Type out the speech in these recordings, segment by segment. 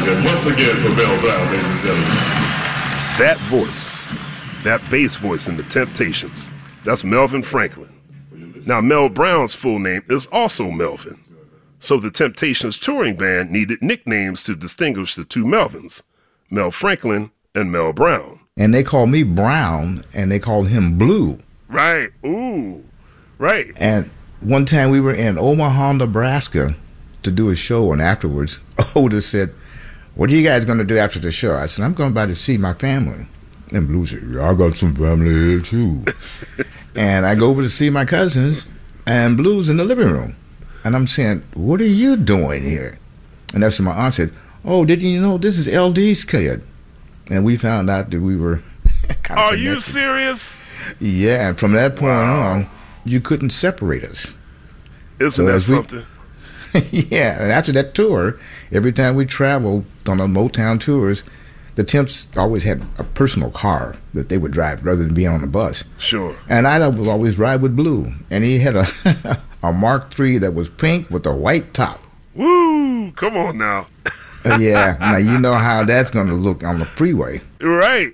And once again for Mel Brown, ladies and gentlemen. That voice, that bass voice in The Temptations, that's Melvin Franklin. Now, Mel Brown's full name is also Melvin. So the Temptations touring band needed nicknames to distinguish the two Melvins, Mel Franklin and Mel Brown. And they called me Brown, and they called him Blue. Right. Ooh. Right. And one time we were in Omaha, Nebraska to do a show, and afterwards, Otis said, "What are you guys going to do after the show?" I said, "I'm going by to see my family." And Blue said, "Yeah, I got some family here, too." And I go over to see my cousins, and Blue's in the living room. And I'm saying, "What are you doing here?" And that's when my aunt said, "Oh, didn't you know this is LD's kid?" And we found out that we were kind of Are connected. you serious? Yeah, and from that point on, you couldn't separate us. Isn't that something? Yeah, and after that tour, every time we traveled on the Motown tours, the Temps always had a personal car that they would drive rather than being on a bus. Sure. And I would always ride with Blue, and he had a Mark III that was pink with a white top. Woo! Come on now. Yeah, now you know how that's going to look on the freeway. Right.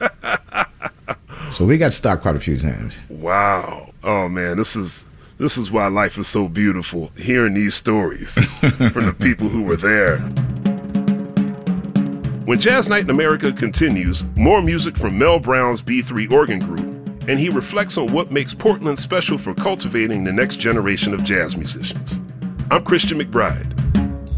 So we got stopped quite a few times. Wow. Oh, man, this is why life is so beautiful, hearing these stories from the people who were there. When Jazz Night in America continues, more music from Mel Brown's B3 organ group, and he reflects on what makes Portland special for cultivating the next generation of jazz musicians. I'm Christian McBride.